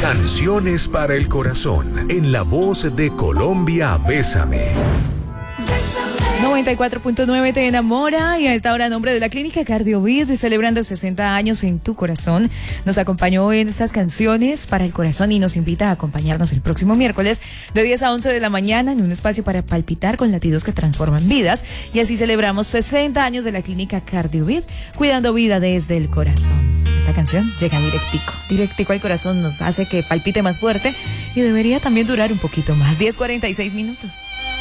Canciones para el corazón, en la voz de Colombia, Bésame. 94.9 te enamora, y a esta hora, a nombre de la Clínica Cardiovid, celebrando 60 años en tu corazón, nos acompañó hoy en estas canciones para el corazón y nos invita a acompañarnos el próximo miércoles de 10 a 11 de la mañana en un espacio para palpitar con latidos que transforman vidas, y así celebramos 60 años de la Clínica Cardiovid, cuidando vida desde el corazón. Esta canción llega directico al corazón, nos hace que palpite más fuerte y debería también durar un poquito más. 10:46 minutos.